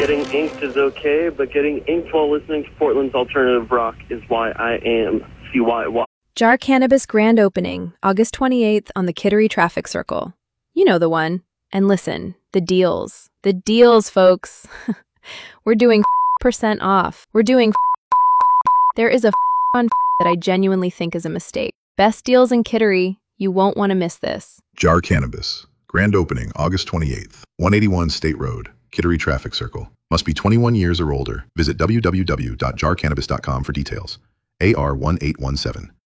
Getting inked is okay, but getting inked while listening to Portland's alternative rock is why I am CYY. Jar Cannabis grand opening, August 28th on the Kittery Traffic Circle. You know the one. And listen, the deals. The deals, folks. We're doing % off. We're doing There is a on that I genuinely think is a mistake. Best deals in Kittery. You won't want to miss this. Jar Cannabis. Grand opening, August 28th. 181 State Road, Kittery Traffic Circle. Must be 21 years or older. Visit www.jarcannabis.com for details. AR1817.